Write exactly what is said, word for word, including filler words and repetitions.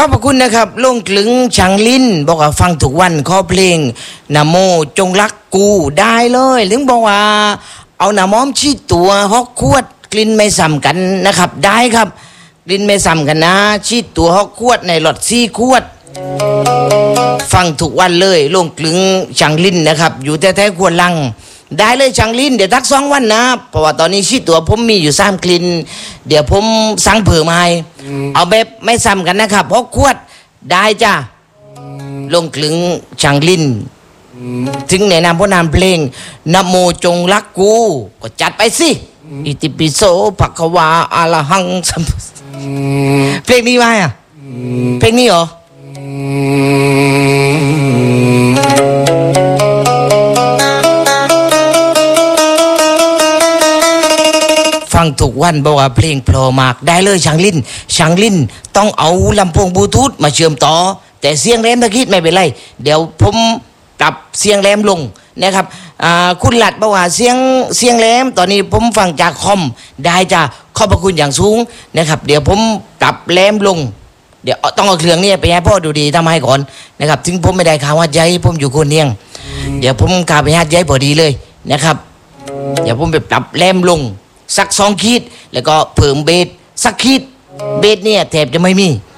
ขอบพระคุณนะครับลงกลึงชังลิ้นบอกว่าฟังทุกวันขอเพลงนะโมจงรักกูได้เลยถึงบอกว่าเอาหน้ามอมชี้ตัวฮอกขวดกลิ่นไม่ซ้ำกันนะครับได้ครับกลิ่นไม่ซ้ำกันนะชี้ตัวฮอกขวดในหลอดซี่ขวดฟังทุกวันเลยลงกลึงชังลิ้นนะครับอยู่แท้ๆควรลังได้เลยชังลิ้นเดี๋ยวทักสองวันนะเพราะว่าตอนนี้ชี้ตัวผมมีอยู่สามกลิ่นเดี๋ยวผมสั่งเผื่อมาให้เอาแบบไม่ซ้ำกันนะครับฮอกขวดได้จ้ะลงกลึงชังลิ้นถึงแนะนำพวกนามเพลงนะโมจงรักกูก็จัดไปสิอิติปิโสภควาอะระหังสัมเพลงนี้ว่าอ่ะเพลงนี้เหรอฟังทุกวันบอกว่าเพลงเพลอมากได้เลยชังลิ้นชังลิ้นต้องเอาลำโพงบลูทูธมาเชื่อมต่อแต่เสียงแหลมตะกี้ไม่เป็นไรเดี๋ยวผมปรับเสียงแหลมลงนะครับคุณหลัดบอกว่าเสียงเสียงแหลมตอนนี้ผมฟังจากคอมได้จ้ะขอบพระคุณอย่างสูงนะครับเดี๋ยวผมปรับแหลมลงเดี๋ยวต้องเอาเครื่องนี้ไปให้พ่อดูดีทำให้ก่อนนะครับถึงผมไม่ได้ข่าวว่าใจผมอยู่คนเดียวเดี๋ยวผมกลับไปหาใจพอดีเลยนะครับเดี๋ยวผมไปปรับแหลมลงสักสองขีดแล้วก็เพิ่มเบสสักขีดเบสเนี่ยแทบจะไม่มี